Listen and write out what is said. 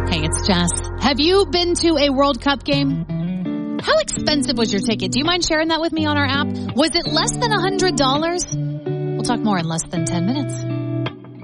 Hey, it's Jess. Have you been to a World Cup game? How expensive was your ticket? Do you mind sharing that with me on our app? Was it less than $100? We'll talk more in less than 10 minutes.